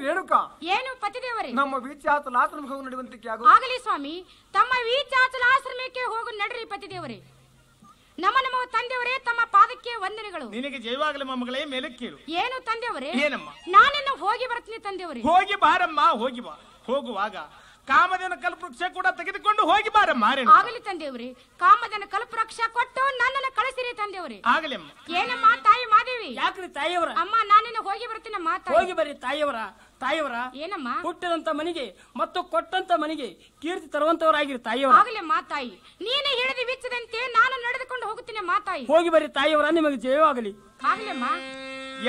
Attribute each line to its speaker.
Speaker 1: ರೇಣುಕಾ.
Speaker 2: ಏನು ಪತಿದೇವರೇ?
Speaker 1: ನಮ್ಮ ವೀಚಾಚಲಾಶ್ರಮಕ್ಕೆ ಹೋಗಿ ನಡೆಯುವಂತಿಕೆ ಆಗು.
Speaker 2: ಆಗಲಿ ಸ್ವಾಮಿ, ತಮ್ಮ ವೀಚಾಚಲಾಶ್ರಮಕ್ಕೆ ಹೋಗು ನಡ್ರಿ ಪತಿದೇವರೇ. ನಮ್ಮ ನಮ್ಮ ತಂದೆಯವರೇ, ತಮ್ಮ ಪಾದಕ್ಕೆ ವಂದನೆಗಳು.
Speaker 3: ನಿನಗೆ ಜಯವಾಗಲಿ ಮೊಮ್ಮಗಳೇ, ಮೇಲೆ ಕೇಳು.
Speaker 2: ಏನು ತಂದೆಯವರೇ?
Speaker 3: ಏನಮ್ಮ?
Speaker 2: ನಾನಿನ್ನ ಹೋಗಿ ಬರ್ತೀನಿ ತಂದೆಯವರೇ.
Speaker 3: ಹೋಗಿ ಬಾರಮ್ಮ, ಹೋಗಿ ಬಾ. ಹೋಗುವಾಗ ಕಾಮಧೇನು ಕಲ್ಪವೃಕ್ಷ ಕೂಡ ತೆಗೆದುಕೊಂಡು ಹೋಗಿ ಬಾರಮ್ಮ.
Speaker 2: ಆಗಲಿ ತಂದೆಯವರೇ, ಕಾಮಧೇನು ಕಲ್ಪವೃಕ್ಷ ಕೊಟ್ಟು ನನ್ನನ್ನು ಕಳಿಸಿರಿ ತಂದೆಯವರೇ.
Speaker 3: ಆಗಲಿ ಅಮ್ಮ.
Speaker 2: ಏನಮ್ಮ ತಾಯಿ ಮಾದೇವಿ?
Speaker 4: ಯಾಕ್ರಿ ತಾಯಿಯವರ?
Speaker 2: ಅಮ್ಮ ನಾನಿನ್ನ ಹೋಗಿ ಬರ್ತೀನಮ್ಮ.
Speaker 4: ಹೋಗಿ ಬರ್ರಿ ತಾಯಿಯವರ. ತಾಯಿಯವರ
Speaker 2: ಏನಮ್ಮ?
Speaker 4: ಹುಟ್ಟಿದಂತ ಮನೆಗೆ ಮತ್ತು ಕೊಟ್ಟಂತ ಮನೆಗೆ ಕೀರ್ತಿ ತರುವಂತವರಾಗಿರಿ ತಾಯಿಯವರ.
Speaker 2: ಆಗಲಿ ಮಾತಾಯಿ, ನೀನೇ ಹೇಳಿದ ವಿಚ್ಚದಂತೆ ನಾನು ನಡೆದುಕೊಂಡು ಹೋಗುತ್ತೇನೆ ಮಾತಾಯಿ.
Speaker 4: ಹೋಗಿ ಬರ್ರಿ ತಾಯಿಯವರ, ನಿಮಗೆ ಜಯವಾಗಲಿ.
Speaker 2: ಆಗ್ಲಮ್ಮ.